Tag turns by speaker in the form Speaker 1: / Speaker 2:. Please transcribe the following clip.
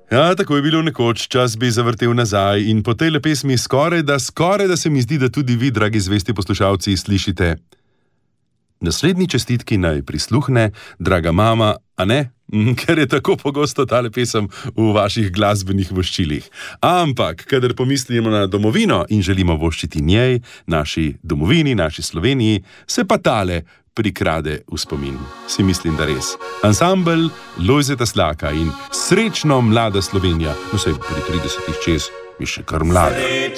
Speaker 1: Ja, tako je bilo nekoč, čas bi zavrtel nazaj in po tej pesmi skoraj da se mi zdi, da tudi vi, dragi zvesti poslušalci, slišite. Naslednji čestitki naj prisluhne draga mama, a ne? Ker je tako pogosto tale pesem v vaših glasbenih voščilih. Ampak, kadar pomislimo na domovino in želimo voščiti njej, naši domovini, naši Sloveniji, se pa tale prikrade v spomin. Si mislim, da res. Ansambel Lojzeta Slaka in Srečno mlada Slovenija. No, saj pri 30 čez je še kar mlada.